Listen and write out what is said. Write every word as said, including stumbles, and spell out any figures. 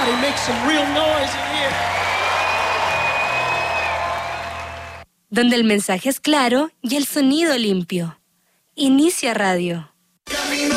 Somebody make some real noise in here. Donde el mensaje es claro y el sonido limpio. Inicia Radio.